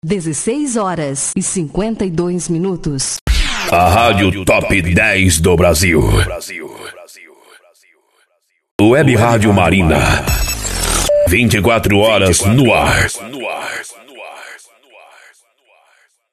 16h52. A Rádio Top 10 do Brasil. Web Rádio Marina. 24 horas no ar.